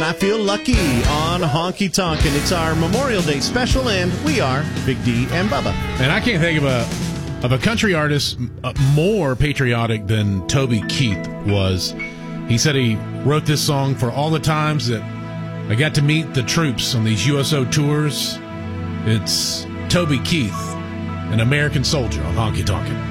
I feel lucky on Honky Tonk, and it's our Memorial Day special, and we are Big D and Bubba. And I can't think of a country artist more patriotic than Toby Keith was. He said he wrote this song for all the times that I got to meet the troops on these USO tours. It's Toby Keith, an American soldier on Honky Tonkin'.